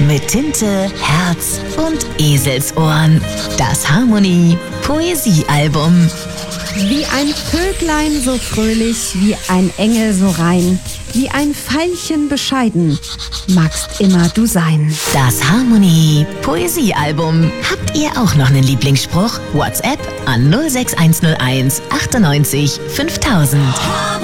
Mit Tinte, Herz und Eselsohren. Das Harmonie Poesiealbum. Wie ein Vöglein so fröhlich, wie ein Engel so rein, wie ein Veilchen bescheiden, magst immer du sein. Das Harmonie Poesiealbum. Habt ihr auch noch einen Lieblingsspruch? WhatsApp an 06101 98 5000.